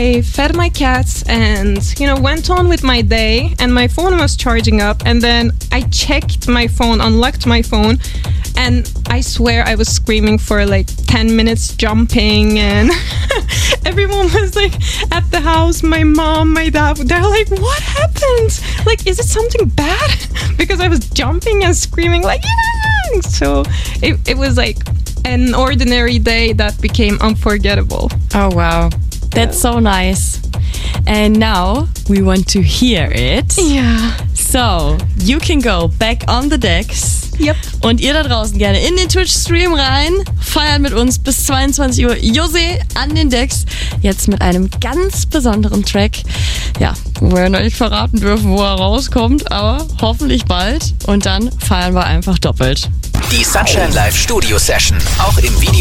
I fed my cats and, went on with my day, and my phone was charging up, and then I checked my phone, unlocked my phone, and I swear I was screaming for like 10 minutes, jumping, and everyone was like at the house, my mom, my dad, they're like, what happened? Like, is it something bad? Because I was jumping and screaming like, yeah! So it was like an ordinary day that became unforgettable. Oh, wow. That's so nice. And now we want to hear it. Yeah. So, you can go back on the decks. Yep. Und ihr da draußen gerne in den Twitch-Stream rein. Feiern mit uns bis 22 Uhr. Jose an den Decks. Jetzt mit einem ganz besonderen Track. Ja, wo wir noch nicht verraten dürfen, wo er rauskommt. Aber hoffentlich bald. Und dann feiern wir einfach doppelt. Die Sunshine Live Studio Session. Auch im Video